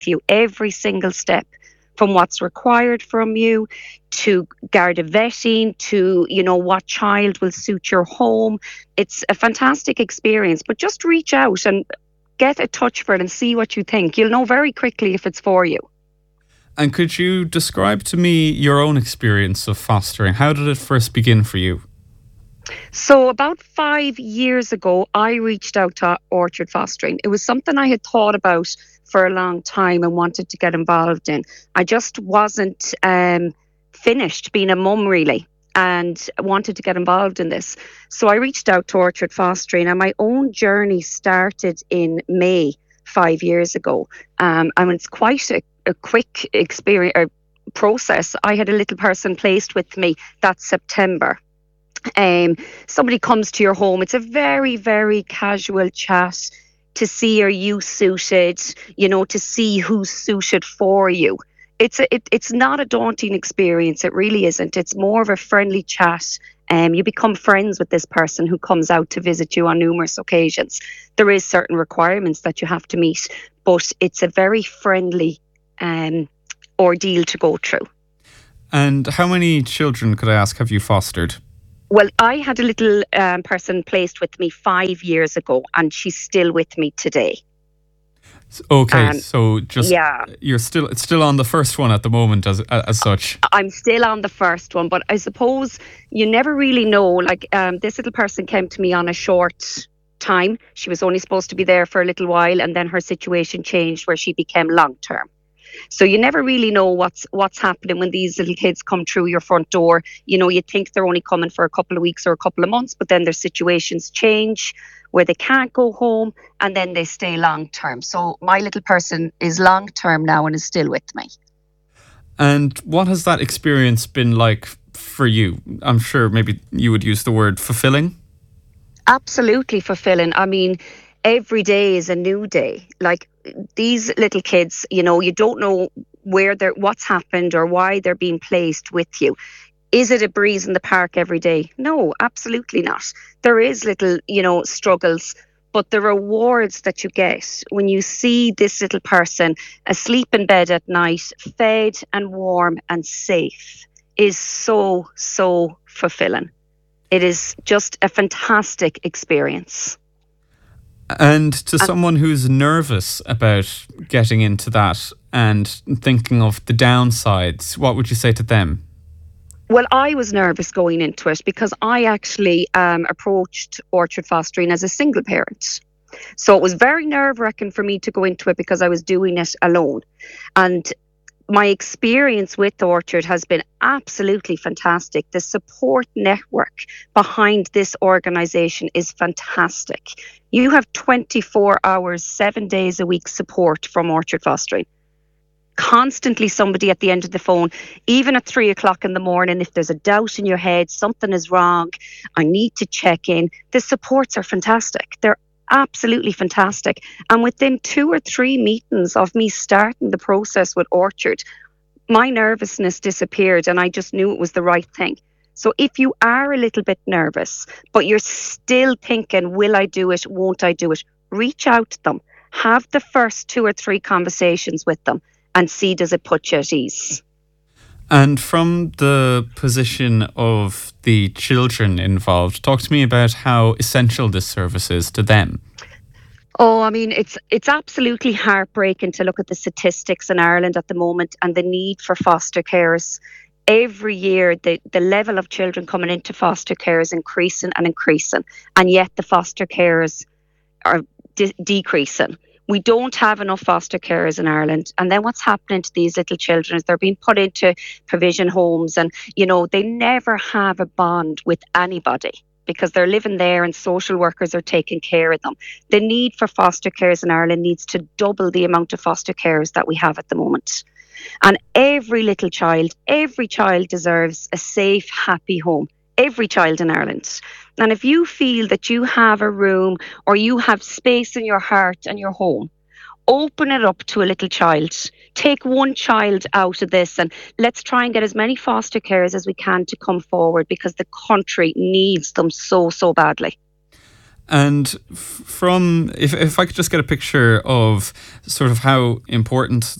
you every single step, from what's required from you to Garda vetting to, what child will suit your home. It's a fantastic experience, but just reach out and get a touch for it and see what you think. You'll know very quickly if it's for you. And could you describe to me your own experience of fostering? How did it first begin for you? So about 5 years ago, I reached out to Orchard Fostering. It was something I had thought about for a long time and wanted to get involved in. I just wasn't finished being a mum, really, and wanted to get involved in this. So I reached out to Orchard Fostering, and my own journey started in May 5 years ago. And it's quite a quick experience or process. I had a little person placed with me that September. Somebody comes to your home. It's a very, very casual chat to see, are you suited, to see who's suited for you. It's not a daunting experience. It really isn't. It's more of a friendly chat. You become friends with this person who comes out to visit you on numerous occasions. There is certain requirements that you have to meet, but it's a very friendly ordeal to go through. And how many children, could I ask, have you fostered? Well, I had a little person placed with me 5 years ago, and she's still with me today. Okay, so just it's still on the first one at the moment, as such. I'm still on the first one, but I suppose you never really know. Like this little person came to me on a short time. She was only supposed to be there for a little while, and then her situation changed where she became long term. So you never really know what's happening when these little kids come through your front door. You think they're only coming for a couple of weeks or a couple of months, but then their situations change where they can't go home, and then they stay long term. So my little person is long term now and is still with me. And what has that experience been like for you? I'm sure maybe you would use the word fulfilling. Absolutely fulfilling. I mean, every day is a new day. Like these little kids, you don't know what's happened or why they're being placed with you. Is it a breeze in the park every day? No, absolutely not. There is little, struggles, but the rewards that you get when you see this little person asleep in bed at night, fed and warm and safe, is so, so fulfilling. It is just a fantastic experience. And to someone who's nervous about getting into that and thinking of the downsides, what would you say to them? Well, I was nervous going into it because I actually approached Orchard Fostering as a single parent. So it was very nerve-wracking for me to go into it because I was doing it alone. And my experience with Orchard has been absolutely fantastic. The support network behind this organisation is fantastic. You have 24 hours, 7 days a week support from Orchard Fostering. Constantly somebody at the end of the phone, even at 3:00 in the morning, if there's a doubt in your head, something is wrong, I need to check in. The supports are fantastic. They're absolutely fantastic. And within 2 or 3 meetings of me starting the process with Orchard, my nervousness disappeared and I just knew it was the right thing. So if you are a little bit nervous, but you're still thinking, will I do it, won't I do it, reach out to them. Have the first 2 or 3 conversations with them and see, does it put you at ease. And from the position of the children involved, talk to me about how essential this service is to them. Oh, I mean, it's absolutely heartbreaking to look at the statistics in Ireland at the moment and the need for foster carers. Every year, the level of children coming into foster care is increasing and increasing, and yet the foster carers are decreasing. We don't have enough foster carers in Ireland. And then what's happening to these little children is they're being put into provision homes and, they never have a bond with anybody because they're living there and social workers are taking care of them. The need for foster carers in Ireland needs to double the amount of foster carers that we have at the moment. And every child deserves a safe, happy home. Every child in Ireland. And if you feel that you have a room or you have space in your heart and your home, open it up to a little child. Take one child out of this and let's try and get as many foster carers as we can to come forward because the country needs them so, so badly. And from, if I could just get a picture of sort of how important